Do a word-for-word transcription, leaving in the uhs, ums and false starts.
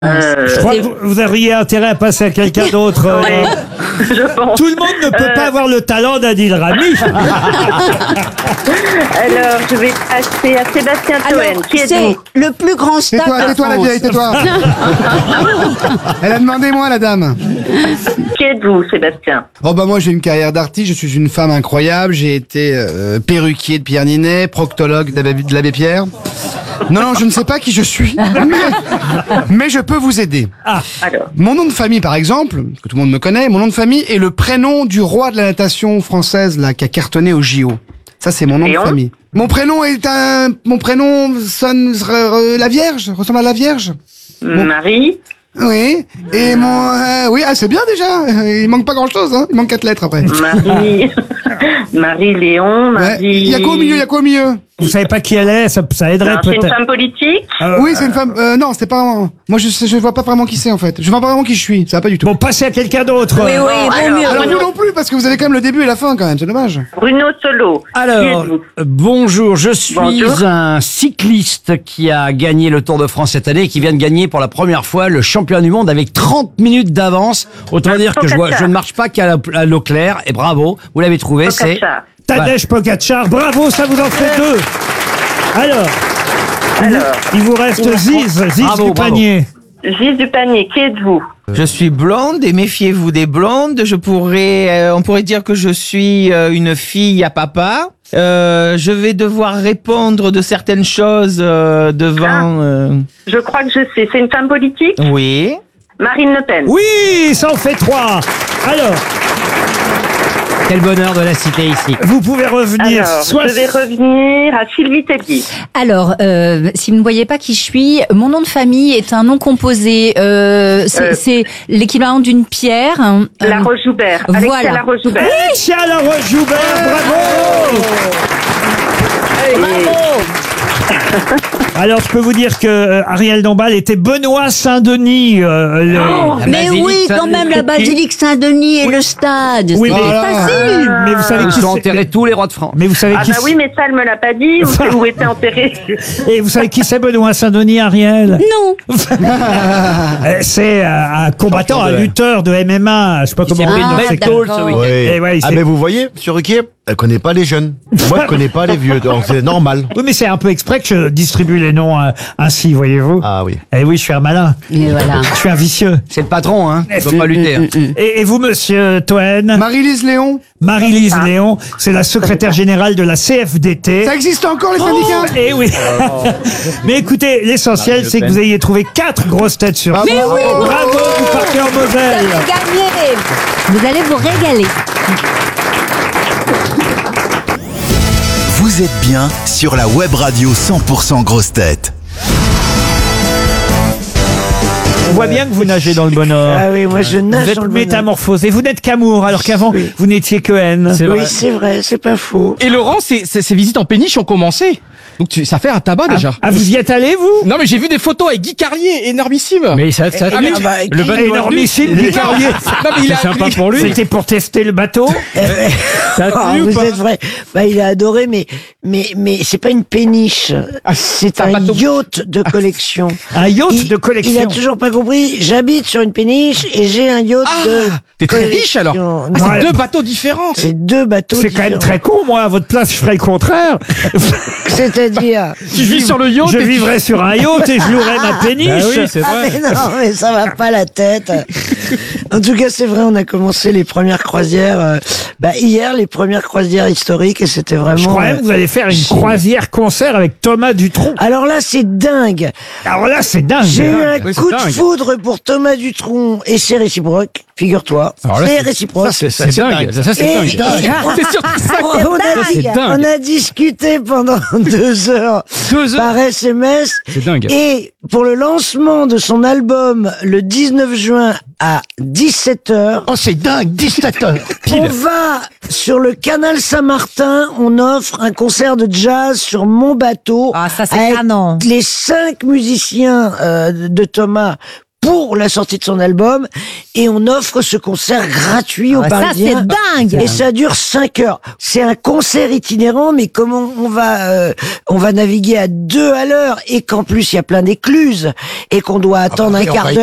Euh, Je crois que vous, vous auriez intérêt à passer à quelqu'un d'autre. euh. ouais, je pense. Tout le monde ne peut Euh, pas avoir le talent d'Adil Rami. Alors, je vais passer à Sébastien Toen. Alors, Qui c'est êtes-vous? le plus grand stade Tais-toi, de tais-toi la France. vieille, tais-toi. Elle a demandé moi, la dame. Qui êtes-vous, Sébastien? Oh bah moi j'ai une carrière d'artiste, je suis une femme incroyable, j'ai été euh, perruquier de Pierre Ninet, proctologue de l'abbé- de l'abbé Pierre. Non, non, je ne sais pas qui je suis, mais, mais je peux vous aider. Alors, Mon nom de famille, par exemple, que tout le monde me connaît, mon nom de famille est le prénom du roi de la natation française là qui a cartonné au J O. Ça, c'est mon nom Léon de famille. Mon prénom est un... Mon prénom sonne... euh, la Vierge, ressemble à la Vierge. Marie. Oui. Et mon... euh, oui, ah, c'est bien déjà. Il manque pas grand-chose, hein. Il manque quatre lettres après. Marie. Marie-Léon. Ouais. Marie. Il y a quoi au milieu, il y a quoi au milieu? Vous savez pas qui elle est, ça, ça aiderait Non, c'est une peut-être. femme politique. Euh, Oui, c'est une femme... Euh, non, c'est pas... Moi, je, sais- je vois pas vraiment qui c'est, en fait. Je vois pas vraiment qui je suis. Ça va pas du tout. Bon, passez à quelqu'un d'autre. Oui, oui, Bon, vaut alors, mieux. Alors vous non plus, parce que vous avez quand même le début et la fin, quand même. C'est dommage. Bruno Solo. Alors, Qui êtes-vous? euh, bonjour, je suis Bonjour. un cycliste qui a gagné le Tour de France cette année et qui vient de gagner pour la première fois le championnat du monde avec trente minutes d'avance. Autant dire que je, vois, je ne marche pas qu'à la- à l'eau claire. Et bravo, vous l'avez trouvé, c'est... Pogacar. Tadej Pogacar, bravo, ça vous en fait deux. Alors, il vous- Alors, il vous reste Ziz, Ziz Bravo, du bravo. panier. Gilles du panier. Qui êtes-vous? Je suis blonde et méfiez-vous des blondes. Je pourrais, euh, on pourrait dire que je suis euh, une fille à papa. Euh, je vais devoir répondre de certaines choses euh, devant. euh, Je crois que je sais. C'est une femme politique? Oui. Marine Le Pen. Oui, ça en fait trois. Alors, Quel bonheur de la citer ici. vous pouvez revenir. Alors, soit- je vais revenir à Sylvie Tellier. Alors, euh, si vous ne voyez pas qui je suis, mon nom de famille est un nom composé. Euh, c'est Euh. c'est l'équivalent d'une pierre. hein, La euh, Roche-Joubert. voilà. Alexia La Roche-Joubert. Alexia La Roche-Joubert, bravo. Alors, je peux vous dire que euh, Ariel Dombal était Benoît Saint-Denis. euh, le- La Mais basilique oui, quand Saint-Denis. même, la basilique Saint-Denis et le stade. Oui, c'est mais- facile. Mais vous savez Où qui sont c'est- enterrés tous les rois de France. Mais vous savez Ah qui bah oui, c'est- mais ça, elle me l'a pas dit. Où, où était enterré? Et vous savez qui c'est Benoît Saint-Denis, Ariel? Non. Euh, C'est un, un combattant, un lutteur de M M A. Je sais pas Il s'est comment pris on une dit. Ah, belle tôle ce d'accord. week-end. Oui. Et ouais, il ah s'est- mais vous voyez, sur Ruquier, elle connaît pas les jeunes. Moi, je connais pas les vieux, donc c'est normal. Oui, mais c'est un peu exprès que je distribue les noms euh, ainsi, voyez-vous. Ah oui. Eh oui, je suis un malin. Et voilà. Je suis un vicieux. C'est le patron, hein. Il faut pas lutter. hein. Et, et vous, monsieur Toen, Marie-Lise Léon. Marie-Lise Ah. Léon, c'est la secrétaire générale de la C F D T. Ça existe encore, les syndicats? Eh oui. Mais écoutez, l'essentiel, c'est que vous ayez trouvé quatre grosses têtes sur Ah six. bon Bravo, vous partez en Vous Moselle. allez gagner. Vous allez vous régaler. Vous êtes bien sur la web radio cent pour cent grosses têtes. On voit bien que vous nagez dans le bonheur. Ah oui, moi je nage Vous êtes dans le bonheur. métamorphosé. Vous n'êtes qu'amour, alors qu'avant, Oui. vous n'étiez que haine. Oui, c'est vrai, c'est pas faux. Et Laurent, ces, ces, ces visites en péniche ont commencé. Donc tu, ça fait un tabac déjà. Ah, vous y êtes allé, vous? Non mais j'ai vu des photos avec Guy Carlier, énormissime. Mais ça, ça, Ah, mais- Ah bah, le qui- bateau Énormissime, Guy Carlier. Non mais il a sympa appris- pour lui. C'était pour tester le bateau. Ça a Ah, tenu ou vous pas êtes vrai. Bah, il a adoré, mais mais mais c'est pas une péniche. Ah, C'est un un bateau. yacht de collection. Un yacht Il- de collection. Il a toujours pas compris. J'habite sur une péniche et j'ai un yacht Ah, de. t'es très riche alors. collection. Ah, c'est Ouais. deux bateaux différents. C'est deux bateaux. C'est quand même différents. très con, moi, à votre place, je ferais le contraire. C'est-à-dire. Tu vis sur le yacht. Je et tu- vivrais sur un yacht et je louerais ma péniche. Bah oui, c'est Ah vrai. mais non, mais ça va pas la tête. En tout cas, c'est vrai, on a commencé les premières croisières euh, bah, hier, les premières croisières historiques, et c'était vraiment. Je crois même euh, que vous allez faire une croisière-concert avec Thomas Dutronc. Alors là, c'est dingue. Alors là, c'est dingue. J'ai eu un Oui, c'est coup de dingue. foudre pour Thomas Dutronc et c'est réciproque, figure-toi. Alors là, C'est c'est- réciproque. Ça, c'est c'est dingue. Ça, ça, c'est Et- dingue. C'est sûr que ça- on, a, c'est dingue. on a discuté pendant deux heures, Deux heures. par S M S. C'est dingue. Et pour le lancement de son album le dix-neuf juin à dix-sept heures, Oh, c'est dingue, dix-sept heures. on va sur le canal Saint-Martin, on offre un concert de jazz sur mon bateau. Ah, ça, c'est avec canon. les cinq musiciens euh, de Thomas pour la sortie de son album et on offre ce concert gratuit aux Ah bah ça, Parisiens. c'est dingue. Et ça dure cinq heures. C'est un concert itinérant, mais comme on, on va euh, on va naviguer à deux à l'heure et qu'en plus il y a plein d'écluses et qu'on doit attendre bah un oui, on quart va d'heure